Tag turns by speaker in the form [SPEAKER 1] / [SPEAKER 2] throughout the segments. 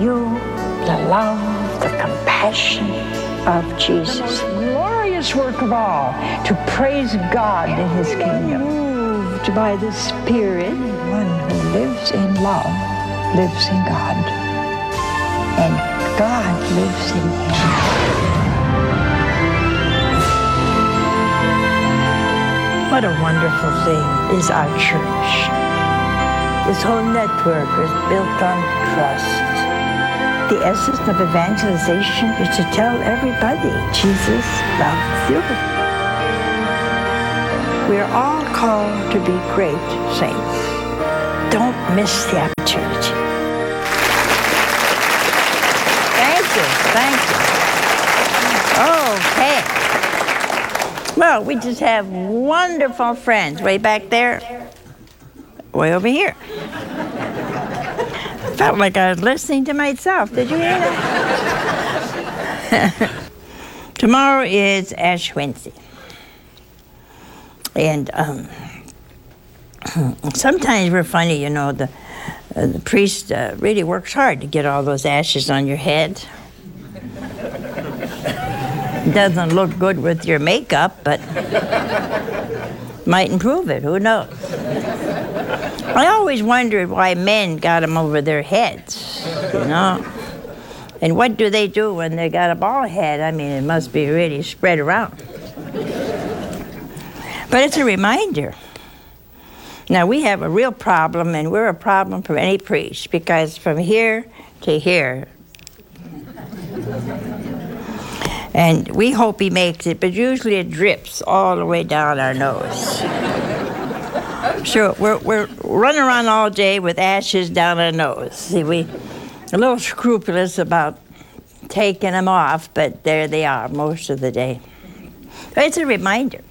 [SPEAKER 1] feel the love, the compassion of Jesus. The most glorious work of all, to praise God in His kingdom. Moved by the Spirit, one who lives in love lives in God, and God lives in him. What a wonderful thing is our church. This whole network is built on trust. The essence of evangelization is to tell everybody Jesus loves you. We're all called to be great saints. Don't miss the opportunity. Thank you. Okay. Well, we just have wonderful friends way back there, way over here. Felt like I was listening to myself. Did you hear that? Tomorrow is Ash Wednesday. And sometimes we're funny, you know, the priest really works hard to get all those ashes on your head. Doesn't look good with your makeup, but might improve it, who knows? I always wondered why men got them over their heads, you know? And what do they do when they got a bald head? I mean, it must be really spread around. But it's a reminder. Now, we have a real problem, and we're a problem for any priest, because from here to here, and we hope he makes it, but usually it drips all the way down our nose. So we're running around all day with ashes down our nose. See, we're a little scrupulous about taking them off, but there they are most of the day. But it's a reminder.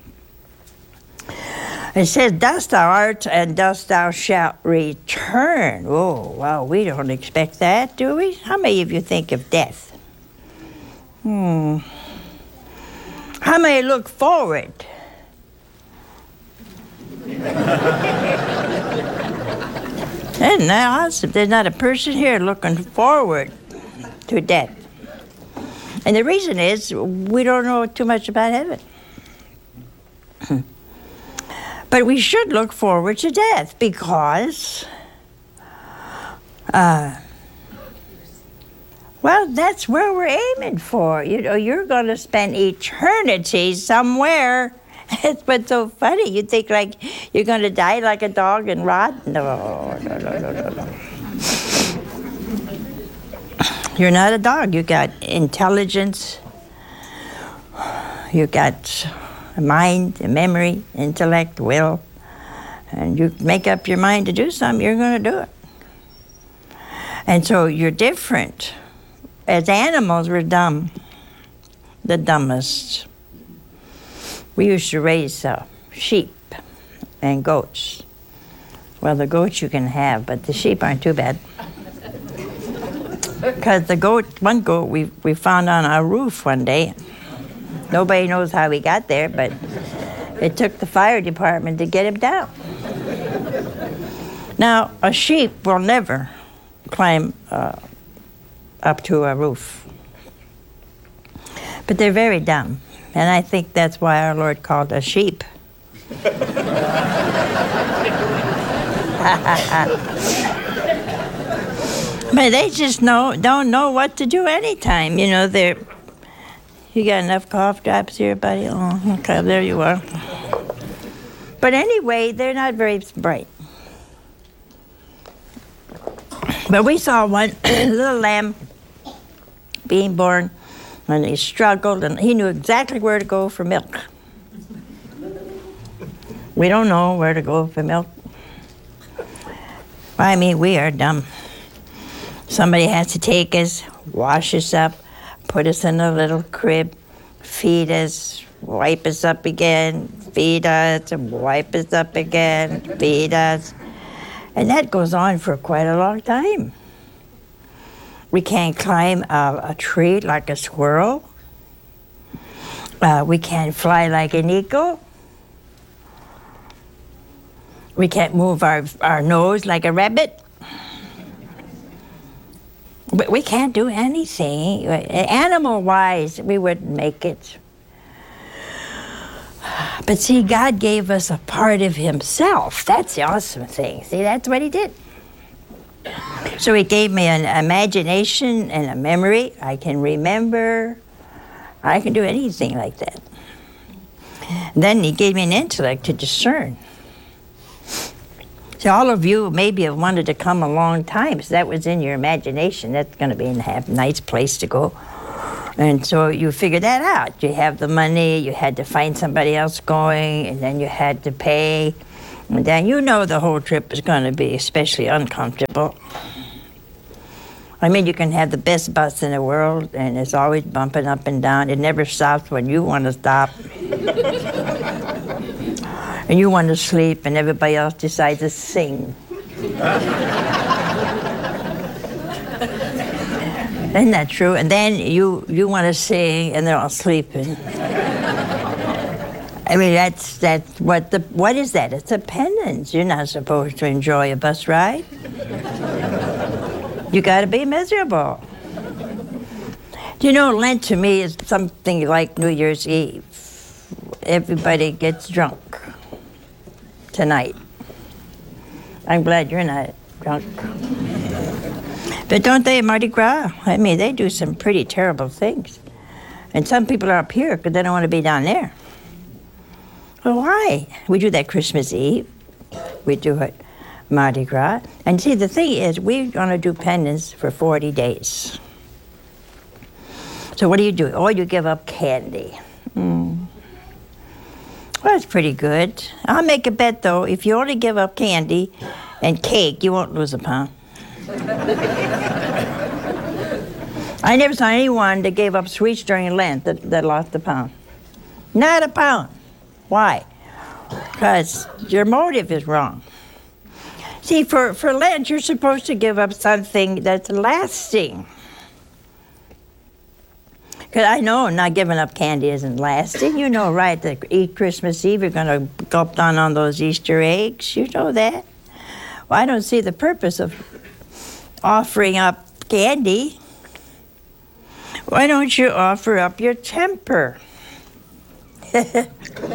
[SPEAKER 1] It says, dust thou art, and dust thou shalt return. Oh, well, we don't expect that, do we? How many of you think of death? How many look forward? Isn't that awesome? There's not a person here looking forward to death. And the reason is we don't know too much about heaven. But we should look forward to death because, well, that's where we're aiming for. You know, you're going to spend eternity somewhere. It's what's so funny. You think like you're going to die like a dog and rot? No. You're not a dog. You got intelligence. You got a mind, a memory, intellect, will. And you make up your mind to do something, you're going to do it. And so you're different. As animals, we're dumb. The dumbest. We used to raise sheep and goats. Well, the goats you can have, but the sheep aren't too bad. Because one goat we found on our roof one day. Nobody knows how he got there, but it took the fire department to get him down. Now, a sheep will never climb up to a roof. But they're very dumb. And I think that's why our Lord called us sheep. But they just don't know what to do anytime. You know, you got enough cough drops here, buddy? Oh, okay, there you are. But anyway, they're not very bright. But we saw one little lamb being born, and he struggled, and he knew exactly where to go for milk. We don't know where to go for milk. I mean, we are dumb. Somebody has to take us, wash us up, put us in a little crib, feed us, wipe us up again, feed us, and wipe us up again, feed us. And that goes on for quite a long time. We can't climb a tree like a squirrel. We can't fly like an eagle. We can't move our nose like a rabbit. But we can't do anything. Animal-wise, we wouldn't make it. But see, God gave us a part of himself. That's the awesome thing. See, that's what he did. So he gave me an imagination and a memory. I can remember. I can do anything like that. And then he gave me an intellect to discern. So all of you maybe have wanted to come a long time, so that was in your imagination. That's going to be a nice place to go. And so you figured that out. You have the money, you had to find somebody else going, and then you had to pay. And then you know the whole trip is going to be especially uncomfortable. I mean, you can have the best bus in the world, and it's always bumping up and down. It never stops when you want to stop. And you want to sleep, and everybody else decides to sing. Isn't that true? And then you want to sing, and they're all sleeping. I mean, that's what is that? It's a penance. You're not supposed to enjoy a bus ride. You got to be miserable. You know, Lent to me is something like New Year's Eve. Everybody gets drunk tonight. I'm glad you're not drunk. But don't they, Mardi Gras? I mean, they do some pretty terrible things. And some people are up here because they don't want to be down there. Well, why? We do that Christmas Eve. We do it Mardi Gras. And see, the thing is, we're going to do penance for 40 days. So what do you do? Oh, you give up candy. Well, that's pretty good. I'll make a bet, though. If you only give up candy and cake, you won't lose a pound. I never saw anyone that gave up sweets during Lent that lost a pound. Not a pound. Why? Because your motive is wrong. See, for Lent, you're supposed to give up something that's lasting. Because I know not giving up candy isn't lasting. You know, right, that eat Christmas Eve, you're going to gulp down on those Easter eggs. You know that. Well, I don't see the purpose of offering up candy. Why don't you offer up your temper? That's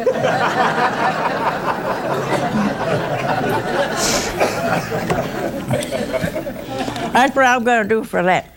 [SPEAKER 1] what I'm going to do for that.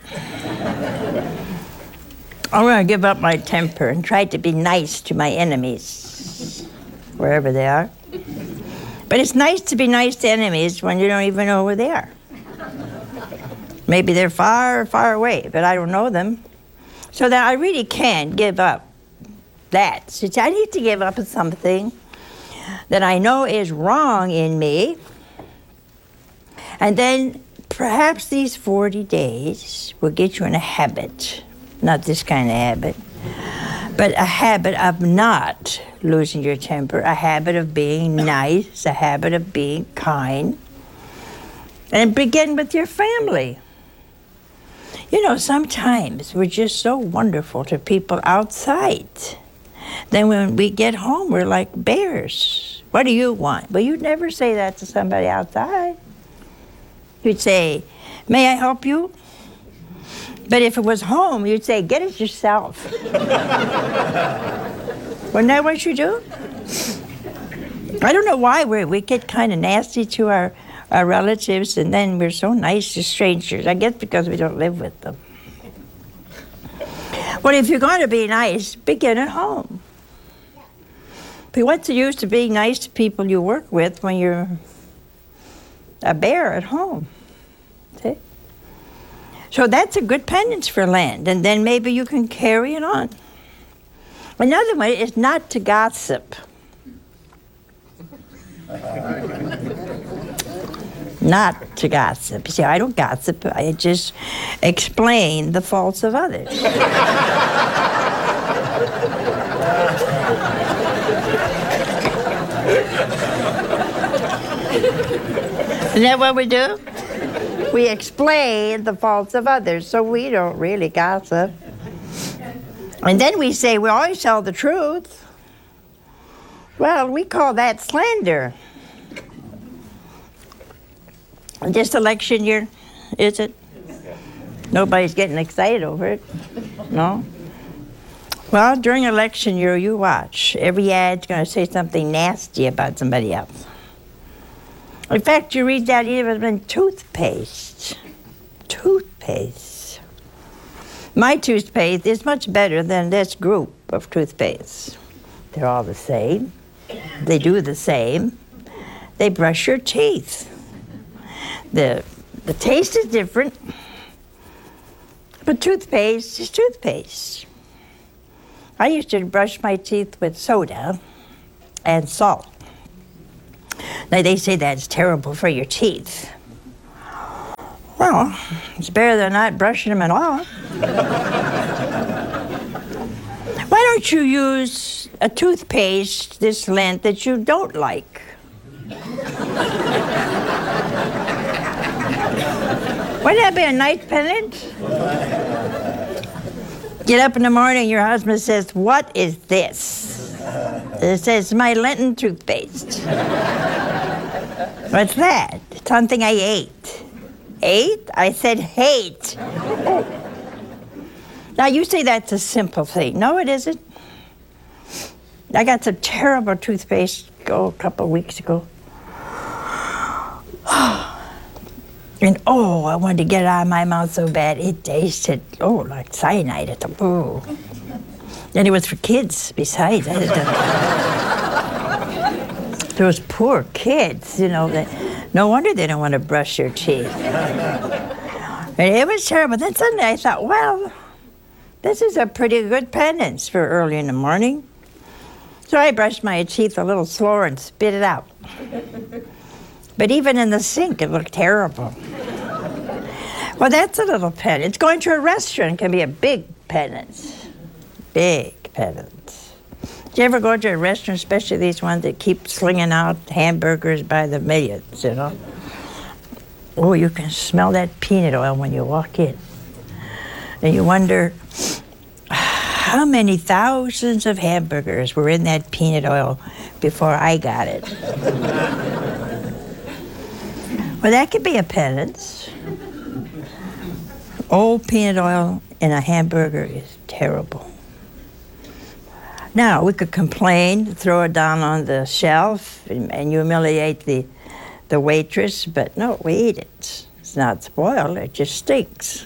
[SPEAKER 1] I'm going to give up my temper and try to be nice to my enemies, wherever they are. But it's nice to be nice to enemies when you don't even know where they are. Maybe they're far, far away, but I don't know them. So that I really can give up that. So I need to give up something that I know is wrong in me. And then perhaps these 40 days will get you in a habit. Not this kind of habit, but a habit of not losing your temper, a habit of being nice, a habit of being kind. And begin with your family. You know, sometimes we're just so wonderful to people outside. Then when we get home, we're like bears. What do you want? Well, you'd never say that to somebody outside. You'd say, may I help you? But if it was home, you'd say, get it yourself. Wasn't that what you do? I don't know why we get kind of nasty to our relatives, and then we're so nice to strangers. I guess because we don't live with them. Well, if you're going to be nice, begin at home. But what's the use of being nice to people you work with when you're a bear at home? See? So that's a good penance for Lent, and then maybe you can carry it on. Another one is not to gossip. Not to gossip. See, I don't gossip. I just explain the faults of others. Isn't that what we do? We explain the faults of others, so we don't really gossip. And then we say we always tell the truth. Well, we call that slander. This election year, is it? Nobody's getting excited over it. No? Well, during election year, you watch. Every ad's going to say something nasty about somebody else. In fact, you read that even toothpaste. Toothpaste. My toothpaste is much better than this group of toothpaste. They're all the same. They do the same. They brush your teeth. The taste is different, but toothpaste is toothpaste. I used to brush my teeth with soda and salt. Now they say that's terrible for your teeth. Well, it's better than not brushing them at all. Why don't you use a toothpaste this Lent that you don't like? Wouldn't that be a nice penance? Get up in the morning, your husband says, "What is this?" It says, "My Lenten toothpaste." What's that? Something I ate. Ate? I said hate. Now you say that's a simple thing. No, it isn't. I got some terrible toothpaste a couple of weeks ago. And I wanted to get it out of my mouth so bad. It tasted, like cyanide. And it was for kids, besides. Those poor kids, no wonder they don't want to brush their teeth. And it was terrible. Then suddenly I thought, well, this is a pretty good penance for early in the morning. So I brushed my teeth a little slower and spit it out. But even in the sink, it looked terrible. Well, that's a little penance. Going to a restaurant can be a big penance. Big penance. Did you ever go to a restaurant, especially these ones that keep slinging out hamburgers by the millions, Oh, you can smell that peanut oil when you walk in. And you wonder how many thousands of hamburgers were in that peanut oil before I got it. Well, that could be a penance. Old peanut oil in a hamburger is terrible. Now, we could complain, throw it down on the shelf, and humiliate the waitress, but no, we eat it. It's not spoiled, it just stinks.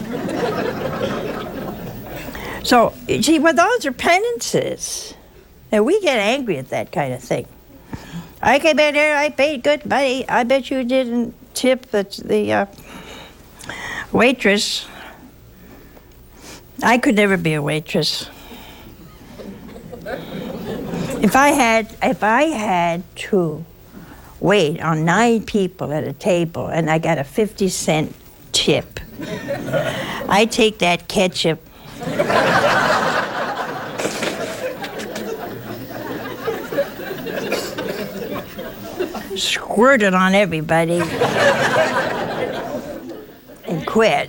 [SPEAKER 1] So, you see, well, those are penances. And we get angry at that kind of thing. I came in here, I paid good money. I bet you didn't tip the waitress. I could never be a waitress. If I had to wait on 9 people at a table and I got a 50-cent tip, I'd take that ketchup. Squirt it on everybody and quit.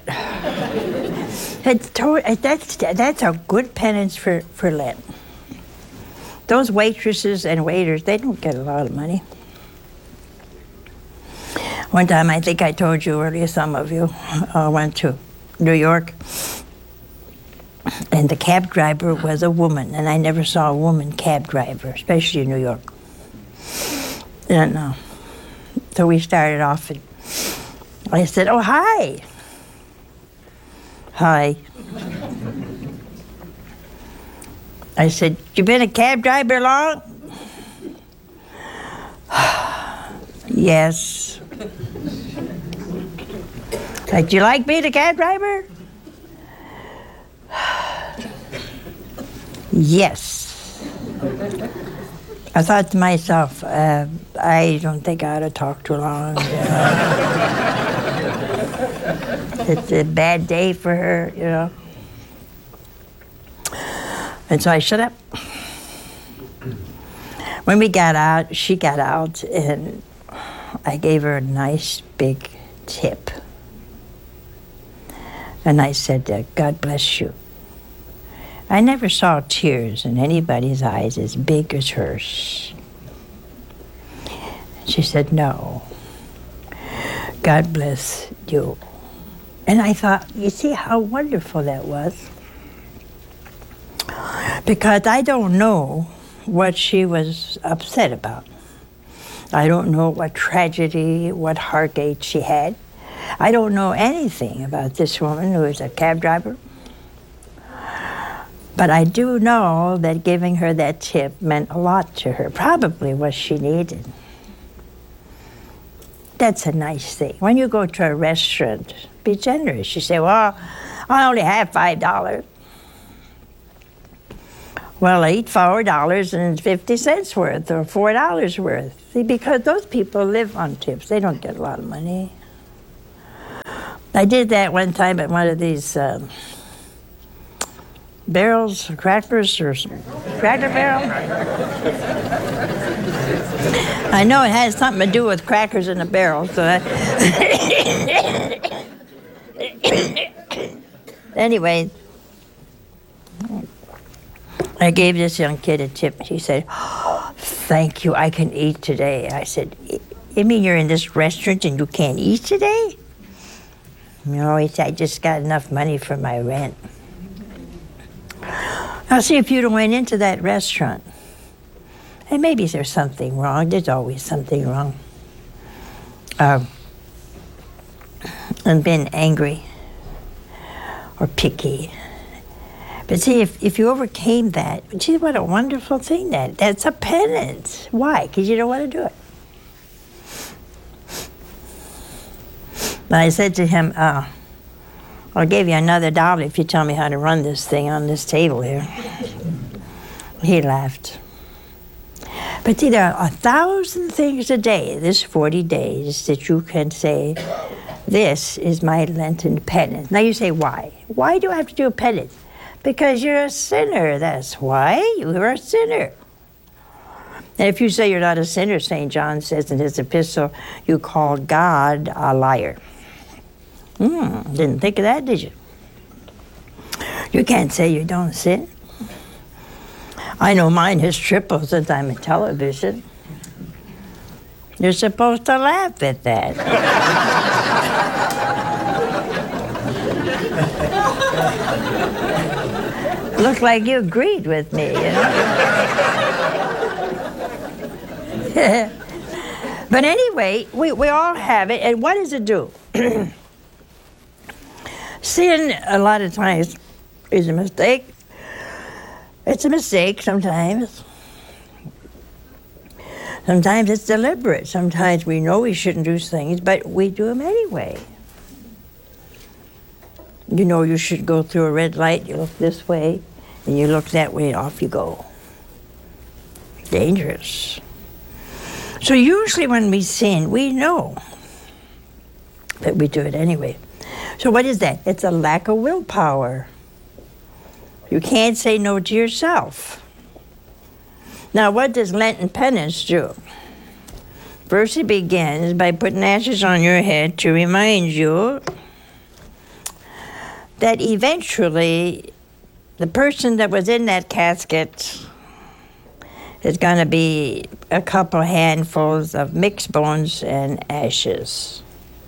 [SPEAKER 1] That's a good penance for Lent. Those waitresses and waiters, they don't get a lot of money. One time, I think I told you earlier, some of you, went to New York, and the cab driver was a woman, and I never saw a woman cab driver, especially in New York. And so we started off, and I said, "Oh, hi." "Hi." I said, "You been a cab driver long?" "Yes." "Do you like being a cab driver?" "Yes." I thought to myself, I don't think I ought to talk too long. It's a bad day for her, And so I shut up. When we got out, she got out, and I gave her a nice big tip. And I said, "God bless you." I never saw tears in anybody's eyes as big as hers. She said, "No, God bless you." And I thought, you see how wonderful that was? Because I don't know what she was upset about. I don't know what tragedy, what heartache she had. I don't know anything about this woman who is a cab driver. But I do know that giving her that tip meant a lot to her, probably what she needed. That's a nice thing. When you go to a restaurant, be generous. You say, well, I only have $5. Well, I eat $4.50 worth or $4 worth. See, because those people live on tips. They don't get a lot of money. I did that one time at one of these barrels, crackers, or Cracker Barrel. I know it has something to do with crackers in a barrel, so anyway, I gave this young kid a tip. She said, oh, thank you, I can eat today. I said, you mean you're in this restaurant and you can't eat today? No, he said, I just got enough money for my rent. Now, see, if you went into that restaurant, and maybe there's something wrong. There's always something wrong. And been angry or picky. But see, if you overcame that, see what a wonderful thing that's a penance. Why? Because you don't want to do it. And I said to him, I'll give you another $1 if you tell me how to run this thing on this table here. He laughed. But see, there are 1,000 things a day, this 40 days, that you can say, this is my Lenten penance. Now you say, why? Why do I have to do a penance? Because you're a sinner, that's why. You're a sinner. And if you say you're not a sinner, St. John says in his epistle, you call God a liar. Didn't think of that, did you? You can't say you don't sin. I know mine has tripled since I'm in television. You're supposed to laugh at that. Looked like you agreed with me, you know? But anyway, we all have it, and what does it do? Sin, a lot of times, is a mistake. It's a mistake sometimes. Sometimes it's deliberate. Sometimes we know we shouldn't do things, but we do them anyway. You know you should go through a red light, you look this way, and you look that way, and off you go. Dangerous. So usually when we sin, we know that we do it anyway. So what is that? It's a lack of willpower. You can't say no to yourself. Now, what does Lenten penance do? First, it begins by putting ashes on your head to remind you that eventually the person that was in that casket is going to be a couple handfuls of mixed bones and ashes.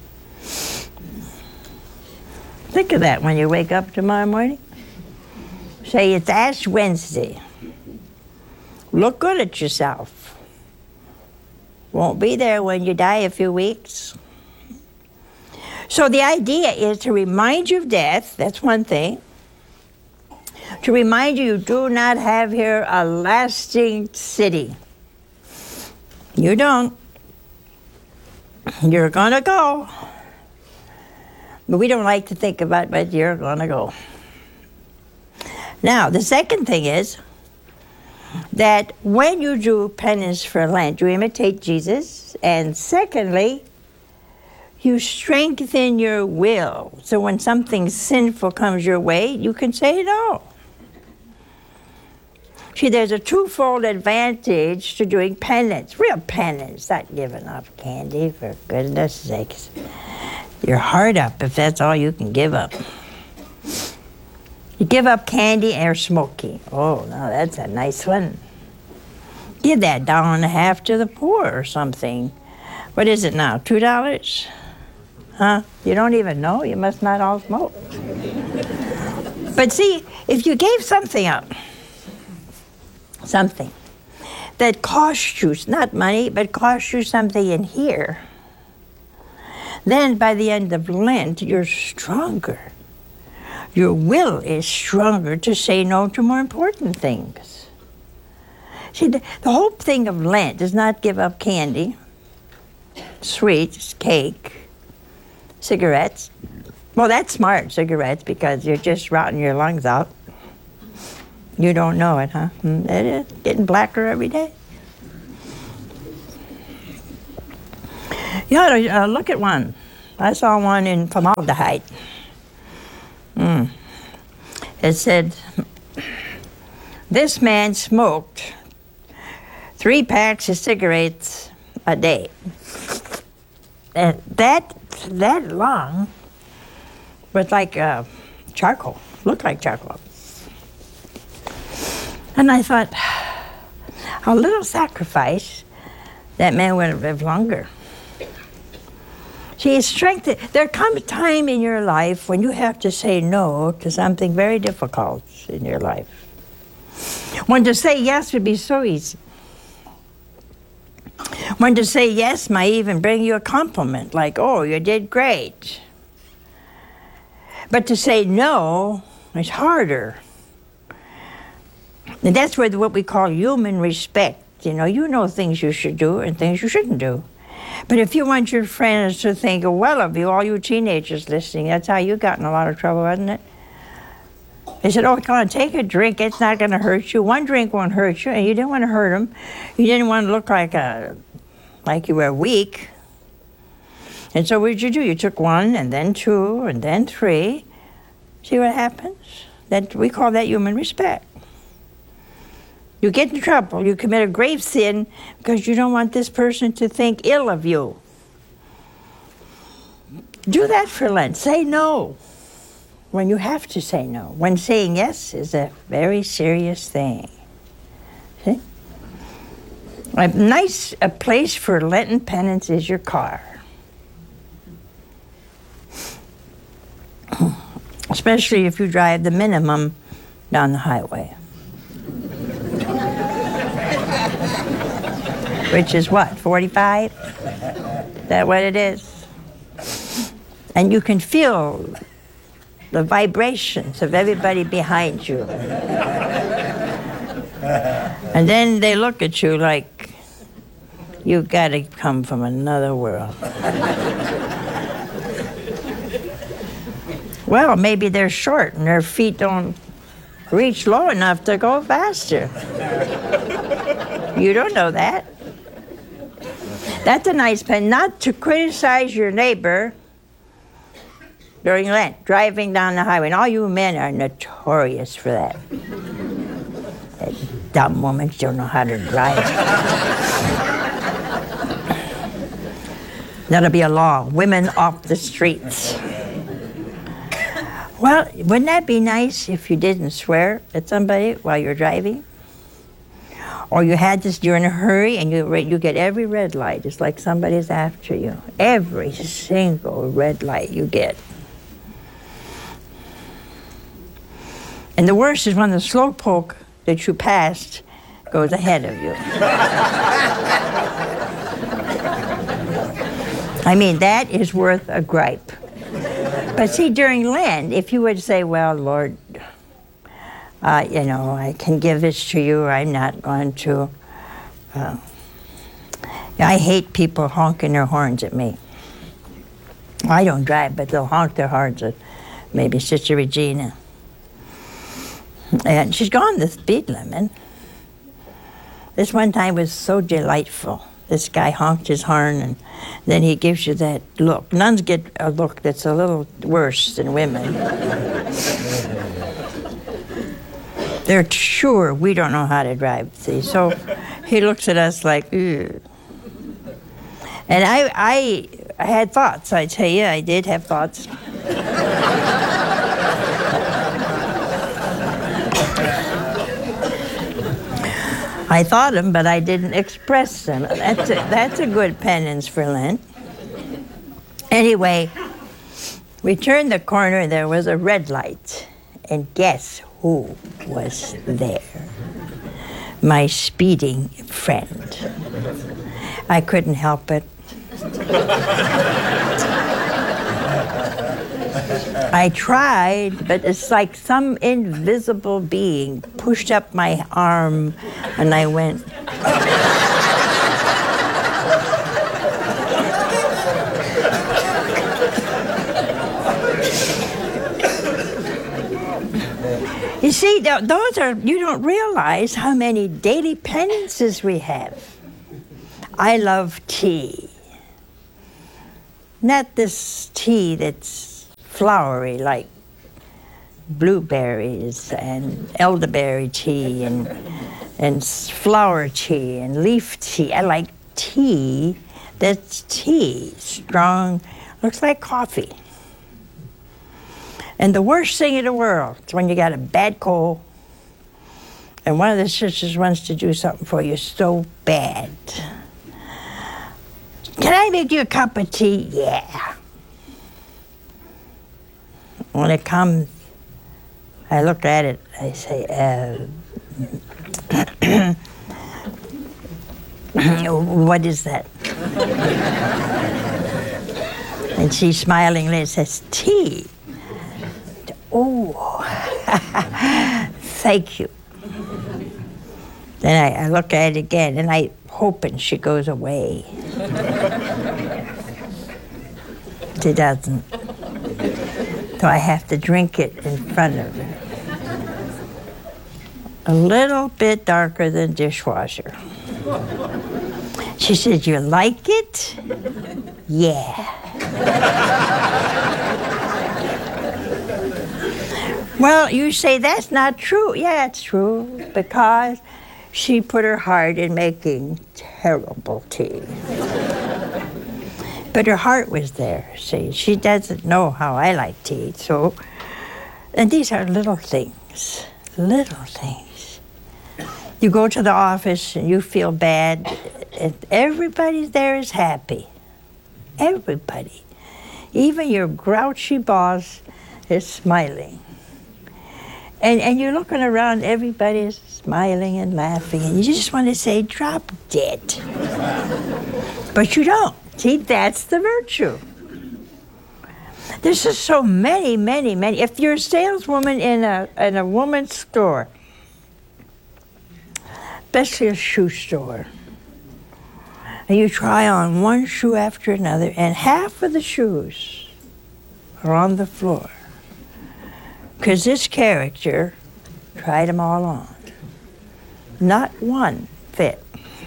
[SPEAKER 1] Think of that when you wake up tomorrow morning. Say, it's Ash Wednesday. Look good at yourself. Won't be there when you die a few weeks. So the idea is to remind you of death, that's one thing. To remind you do not have here a lasting city. You don't. You're gonna go. But we don't like to think about it, but you're gonna go. Now, the second thing is that when you do penance for Lent, you imitate Jesus, and secondly, you strengthen your will. So when something sinful comes your way, you can say no. See, there's a twofold advantage to doing penance, real penance, not giving up candy, for goodness sakes. Your heart up if that's all you can give up. You give up candy or smoking. Oh, no, that's a nice one. Give that $1.50 to the poor or something. What is it now, $2? Huh? You don't even know? You must not all smoke. But see, if you gave something up, something that cost you, not money, but cost you something in here, then by the end of Lent, you're stronger. Your will is stronger to say no to more important things. See, the whole thing of Lent is not give up candy, sweets, cake, cigarettes. Well, that's smart, cigarettes, because you're just rotting your lungs out. You don't know it, huh? It is getting blacker every day. You ought to look at one. I saw one in formaldehyde. It said, this man smoked 3 packs of cigarettes a day. And that long was like charcoal, looked like charcoal. And I thought, a little sacrifice, that man would have lived longer. See, there comes a time in your life when you have to say no to something very difficult in your life. When to say yes would be so easy. When to say yes might even bring you a compliment, like, oh, you did great. But to say no is harder. And that's where what we call human respect. You know things you should do and things you shouldn't do. But if you want your friends to think well of you, all you teenagers listening, that's how you got in a lot of trouble, wasn't it? They said, oh, come on, take a drink. It's not going to hurt you. One drink won't hurt you. And you didn't want to hurt them. You didn't want to look like you were weak. And so what did you do? You took 1 and then 2 and then 3. See what happens? We call that human respect. You get in trouble. You commit a grave sin because you don't want this person to think ill of you. Do that for Lent. Say no when you have to say no. When saying yes is a very serious thing. See? A place for Lenten penance is your car. Especially if you drive the minimum down the highway. Which is what, 45? Is that what it is? And you can feel the vibrations of everybody behind you. And then they look at you like, you've got to come from another world. Well, maybe they're short and their feet don't reach low enough to go faster. You don't know that. That's a nice pen, not to criticize your neighbor during Lent, driving down the highway. And all you men are notorious for that. That dumb women don't know how to drive. That'll be a law. Women off the streets. Well, wouldn't that be nice if you didn't swear at somebody while you're driving? Or you're in a hurry and you get every red light. It's like somebody's after you. Every single red light you get. And the worst is when the slowpoke that you passed goes ahead of you. I mean, that is worth a gripe. But see, during Lent, if you would say, well, Lord, I can give this to you. I'm not going to. I hate people honking their horns at me. I don't drive, but they'll honk their horns at maybe Sister Regina. And she's gone the speed limit. This one time was so delightful. This guy honked his horn, and then he gives you that look. Nuns get a look that's a little worse than women. They're sure we don't know how to drive, see. So he looks at us like, ugh. And I had thoughts. I tell you, I did have thoughts. I thought them, but I didn't express them. That's a good penance for Lent. Anyway, We turned the corner, there was a red light. And guess who was there? My speeding friend. I couldn't help it. I tried, but it's like some invisible being pushed up my arm, and I went. You see, those are, you don't realize how many daily penances we have. I love tea. Not this tea that's flowery like blueberries and elderberry tea and flower tea and leaf tea. I like tea that's tea, strong, looks like coffee. And the worst thing in the world is when you got a bad cold and one of the sisters wants to do something for you so bad. Can I make you a cup of tea? Yeah. When it comes, I look at it, I say, what is that? And she smilingly says, tea. Oh, thank you. Then I look at it again, and I hoping she goes away. She doesn't. So I have to drink it in front of her. A little bit darker than dishwasher. She said, you like it? Yeah. Well, you say that's not true. Yeah, it's true, because she put her heart in making terrible tea. But her heart was there, see. She doesn't know how I like tea, so... And these are little things, little things. You go to the office and you feel bad, and everybody there is happy. Everybody. Even your grouchy boss is smiling. And you're looking around, everybody's smiling and laughing, and you just want to say, drop dead. But you don't. See, that's the virtue. There's just so many, many, many. If you're a saleswoman in a woman's store, especially a shoe store, and you try on one shoe after another, and half of the shoes are on the floor. Because this character tried them all on. Not one fit.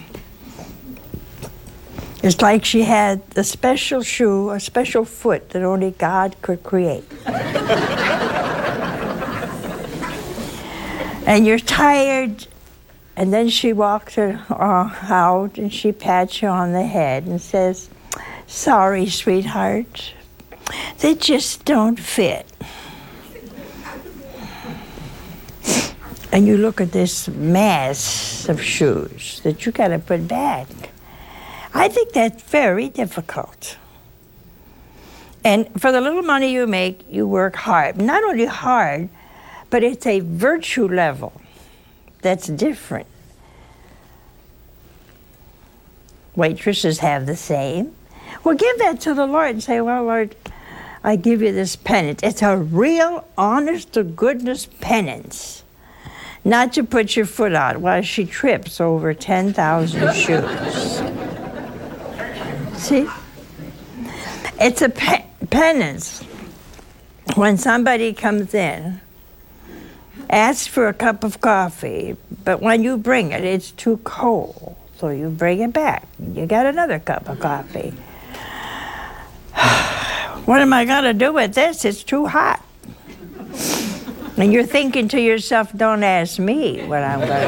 [SPEAKER 1] It's like she had a special shoe, a special foot that only God could create. And you're tired, and then she walks out and she pats you on the head and says, sorry, sweetheart, they just don't fit. And you look at this mass of shoes that you got to put back. I think that's very difficult. And for the little money you make, you work hard. Not only hard, but it's a virtue level that's different. Waitresses have the same. Well, give that to the Lord and say, well, Lord, I give you this penance. It's a real, honest-to-goodness penance. Not to put your foot out while she trips over 10,000 shoes. See? It's a penance. When somebody comes in, asks for a cup of coffee, but when you bring it, it's too cold. So you bring it back. You got another cup of coffee. What am I going to do with this? It's too hot. And you're thinking to yourself, don't ask me what I'm going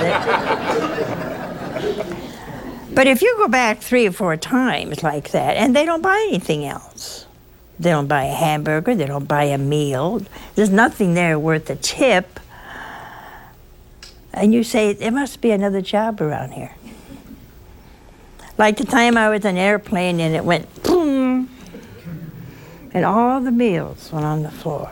[SPEAKER 1] to do with it. But if you go back 3 or 4 times like that, and they don't buy anything else. They don't buy a hamburger, they don't buy a meal. There's nothing there worth a tip. And you say, there must be another job around here. Like the time I was in an airplane and it went boom. And all the meals went on the floor.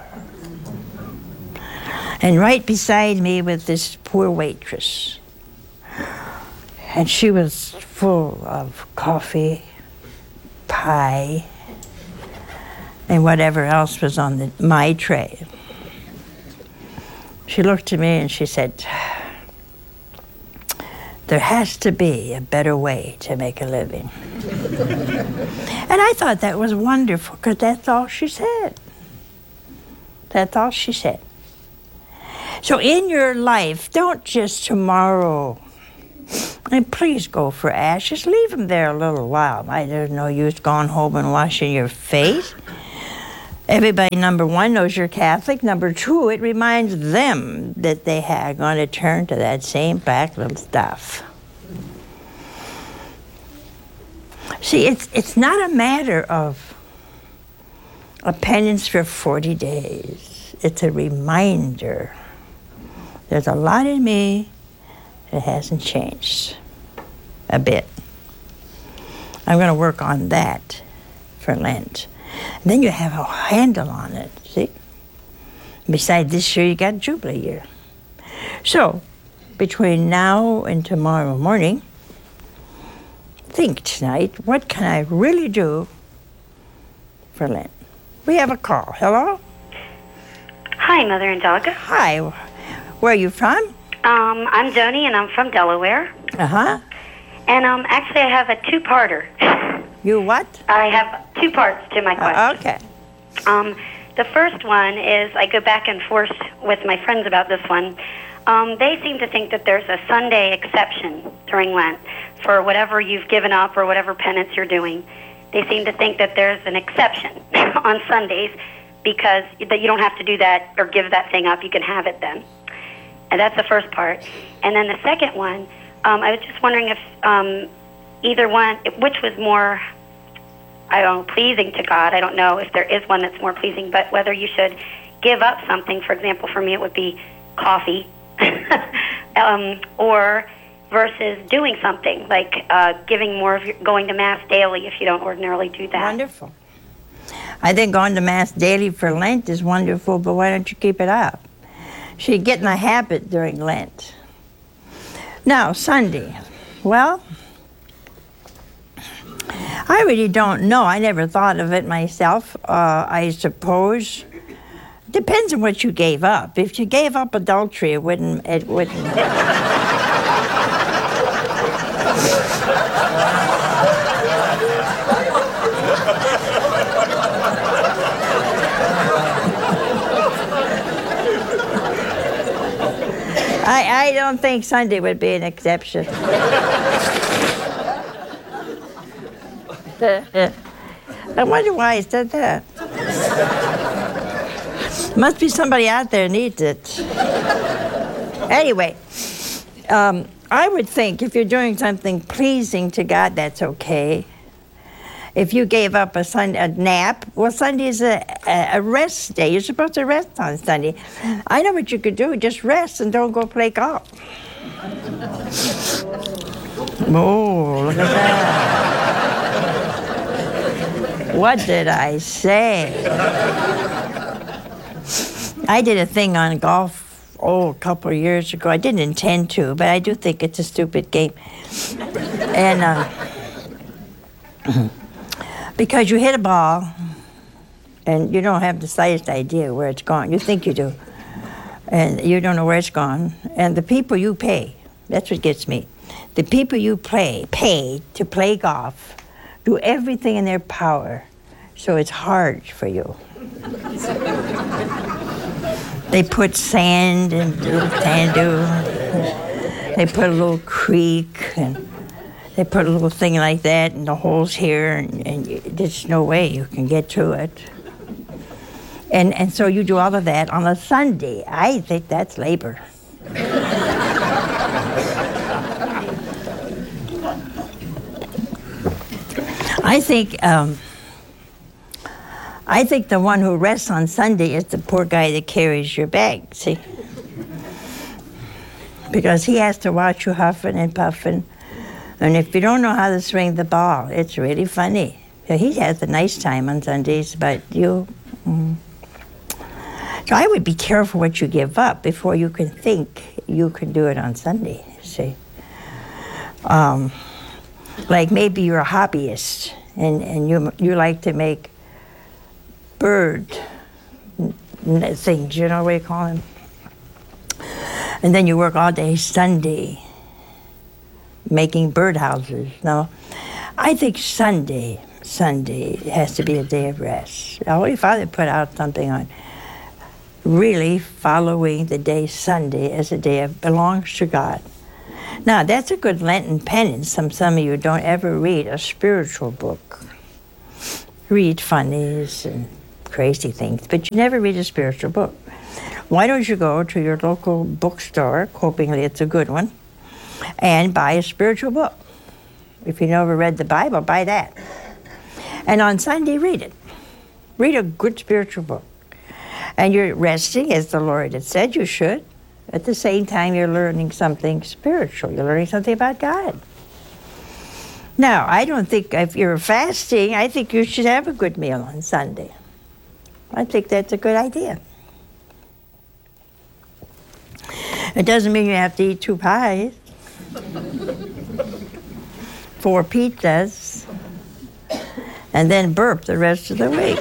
[SPEAKER 1] And right beside me was this poor waitress. And she was full of coffee, pie, and whatever else was on my tray. She looked at me and she said, there has to be a better way to make a living. And I thought that was wonderful, because that's all she said. That's all she said. So in your life, don't just tomorrow, and please go for ashes, leave them there a little while. There's no use going home and washing your face. Everybody, number one, knows you're Catholic. Number two, it reminds them that they are going to turn to that same black little stuff. See, it's not a matter of a penance for 40 days. It's a reminder. There's a lot in me that hasn't changed a bit. I'm going to work on that for Lent. And then you have a handle on it, see? Besides, this year you got Jubilee year. So, between now and tomorrow morning, think tonight, what can I really do for Lent? We have a call. Hello?
[SPEAKER 2] Hi, Mother Angelica.
[SPEAKER 1] Hi. Where are you from?
[SPEAKER 2] I'm Joni, and I'm from Delaware.
[SPEAKER 1] Uh-huh.
[SPEAKER 2] And actually, I have a two-parter.
[SPEAKER 1] You what?
[SPEAKER 2] I have two parts to my question.
[SPEAKER 1] Okay.
[SPEAKER 2] The first one is, I go back and forth with my friends about this one. They seem to think that there's a Sunday exception during Lent for whatever you've given up or whatever penance you're doing. They seem to think that there's an exception on Sundays because that you don't have to do that or give that thing up. You can have it then. And that's the first part. And then the second one, I was just wondering if either one, which was more, I don't know, pleasing to God. I don't know if there is one that's more pleasing, but whether you should give up something. For example, for me it would be coffee, or versus doing something like giving more of your, going to Mass daily if you don't ordinarily do that.
[SPEAKER 1] Wonderful. I think going to Mass daily for Lent is wonderful, but why don't you keep it up? So you get in a habit during Lent. Now, Sunday. Well, I really don't know. I never thought of it myself. I suppose depends on what you gave up. If you gave up adultery, it wouldn't. I don't think Sunday would be an exception. I wonder why he said that. Must be somebody out there needs it. Anyway, I would think if you're doing something pleasing to God, that's okay. If you gave up a nap, well, Sunday is a rest day. You're supposed to rest on Sunday. I know what you could do. Just rest and don't go play golf. Oh, look at that. What did I say? I did a thing on golf, a couple of years ago. I didn't intend to, but I do think it's a stupid game. And because you hit a ball, and you don't have the slightest idea where it's gone. You think you do, and you don't know where it's gone. And the people you pay, that's what gets me. The people you pay to play golf, do everything in their power, so it's hard for you. They put sand and little sand dune. They put a little creek, and they put a little thing like that, and the hole's here, and there's no way you can get to it. And so you do all of that on a Sunday. I think that's labor. I think the one who rests on Sunday is the poor guy that carries your bag, see? Because he has to watch you huffing and puffing. And if you don't know how to swing the ball, it's really funny. So he has a nice time on Sundays, but you... So I would be careful what you give up before you can think you can do it on Sunday, see. Like maybe you're a hobbyist and you like to make bird things, you know what you call them? And then you work all day Sunday making birdhouses. No, I think Sunday has to be a day of rest. Our Holy Father put out something on really following the day Sunday as a day that belongs to God. Now, that's a good Lenten penance. Some of you don't ever read a spiritual book. Read funnies and crazy things, but you never read a spiritual book. Why don't you go to your local bookstore, hopingly it's a good one, and buy a spiritual book? If you never read the Bible, buy that. And on Sunday, read it. Read a good spiritual book. And you're resting, as the Lord had said you should. At the same time, you're learning something spiritual. You're learning something about God. Now, I don't think if you're fasting, I think you should have a good meal on Sunday. I think that's a good idea. It doesn't mean you have to eat 2 pies, 4 pizzas, and then burp the rest of the week.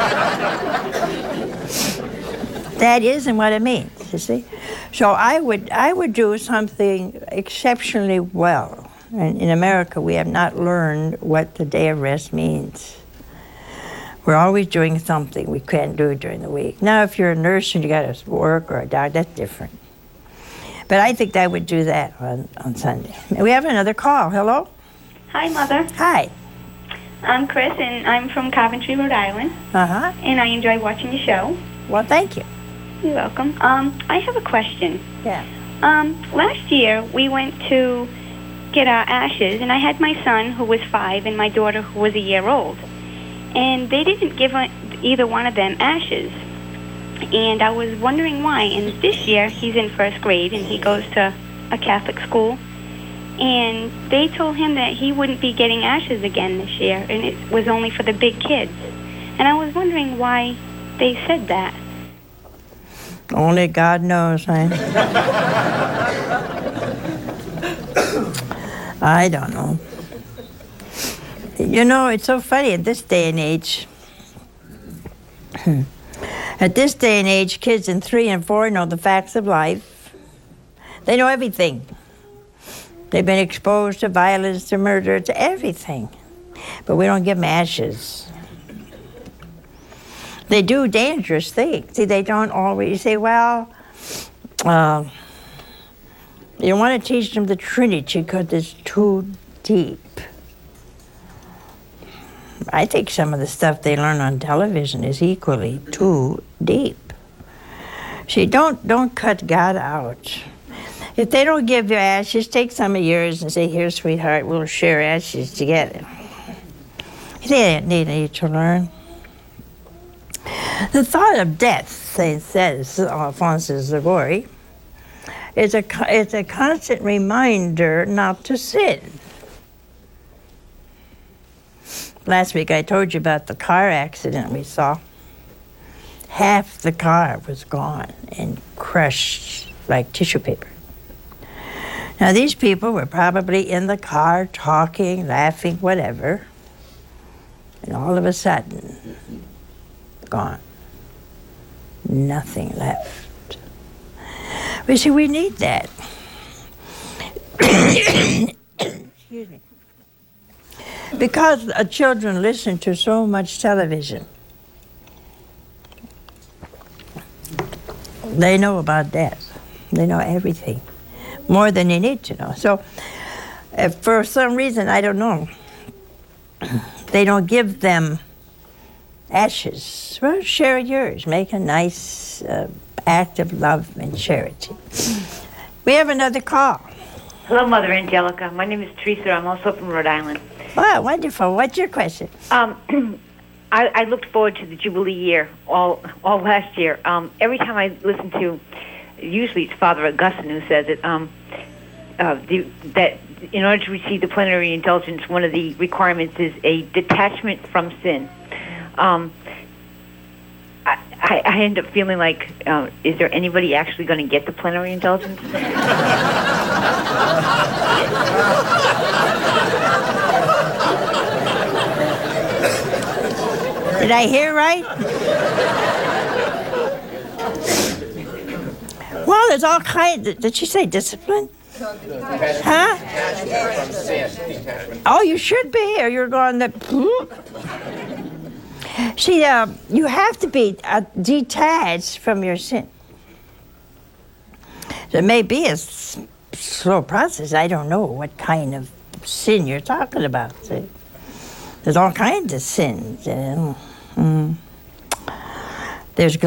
[SPEAKER 1] That isn't what it means, you see. So I would do something exceptionally well. And in America, we have not learned what the day of rest means. We're always doing something we can't do during the week. Now, if you're a nurse and you got to work or a doctor, that's different. But I think I would do that on Sunday. We have another call. Hello?
[SPEAKER 3] Hi, Mother.
[SPEAKER 1] Hi.
[SPEAKER 3] I'm Chris, and I'm from Coventry, Rhode Island.
[SPEAKER 1] Uh-huh.
[SPEAKER 3] And I enjoy watching your show.
[SPEAKER 1] Well, thank you.
[SPEAKER 3] You're welcome. I have a question.
[SPEAKER 1] Yeah.
[SPEAKER 3] Last year, we went to get our ashes, and I had my son, who was 5, and my daughter, who was a year old. And they didn't give either one of them ashes. And I was wondering why. And this year, he's in 1st grade, and he goes to a Catholic school. And they told him that he wouldn't be getting ashes again this year, and it was only for the big kids. And I was wondering why they said that.
[SPEAKER 1] Only God knows, huh? I don't know. You know, it's so funny at this day and age. At this day and age, kids in 3 and 4 know the facts of life. They know everything. They've been exposed to violence, to murder, to everything. But we don't give them ashes. They do dangerous things. See, they don't always say, well, you want to teach them the Trinity because it's too deep. I think some of the stuff they learn on television is equally too deep. See, don't cut God out. If they don't give you ashes, take some of yours and say, here, sweetheart, we'll share ashes together. They need to learn. The thought of death, says Alphonsus Liguori, is a constant reminder not to sin. Last week I told you about the car accident we saw. Half the car was gone and crushed like tissue paper. Now these people were probably in the car talking, laughing, whatever, and all of a sudden, gone. Nothing left. We see, we need that. Excuse me. Because children listen to so much television, they know about death. They know everything, more than they need to know. So, if for some reason, I don't know, they don't give them ashes. Well, share yours. Make a nice act of love and charity. We have another call.
[SPEAKER 4] Hello, Mother Angelica. My name is Teresa. I'm also from Rhode Island.
[SPEAKER 1] Wow, wonderful. What's your question?
[SPEAKER 4] I looked forward to the Jubilee year all last year. Every time I listen to, usually it's Father Augustine who says it, that in order to receive the plenary indulgence, one of the requirements is a detachment from sin. I end up feeling like, is there anybody actually going to get the plenary indulgence?
[SPEAKER 1] Did I hear right? Well, there's all kinds. Did she say discipline? Huh? Oh, you should be, or you're going to. See, you have to be detached from your sin. It may be a slow process. I don't know what kind of sin you're talking about. See? There's all kinds of sins. There's